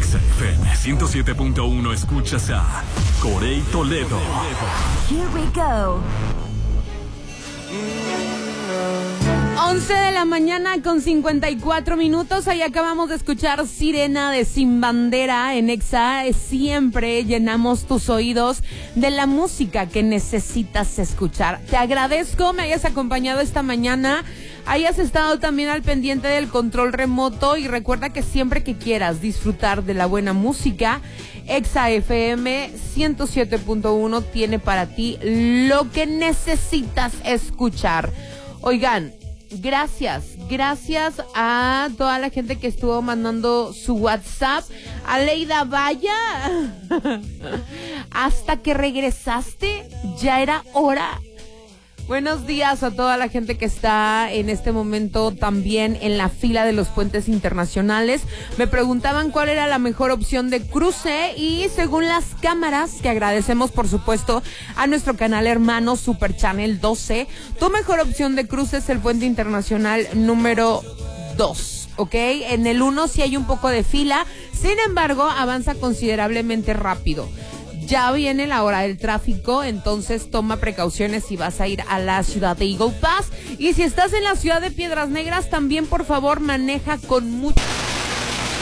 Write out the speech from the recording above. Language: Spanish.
Exa FM 107.1 escuchas a Corey Toledo. Here we go. 11 de la mañana con 54 minutos. Ahí acabamos de escuchar Sirena de Sin Bandera en Exa. Siempre llenamos tus oídos de la música que necesitas escuchar. Te agradezco me hayas acompañado esta mañana, hayas estado también al pendiente del control remoto, y recuerda que siempre que quieras disfrutar de la buena música, Exa FM 107.1 tiene para ti lo que necesitas escuchar. Oigan, gracias a toda la gente que estuvo mandando su WhatsApp. Aleida, vaya, hasta que regresaste, ya era hora. Buenos días a toda la gente que está en este momento también en la fila de los puentes internacionales. Me preguntaban cuál era la mejor opción de cruce, y según las cámaras, que agradecemos por supuesto a nuestro canal hermano Super Channel 12, tu mejor opción de cruce es el puente internacional número 2. ¿Ok? En el 1 sí hay un poco de fila, sin embargo avanza considerablemente rápido. Ya viene la hora del tráfico, entonces toma precauciones si vas a ir a la ciudad de Eagle Pass. Y si estás en la ciudad de Piedras Negras, también por favor maneja con mucho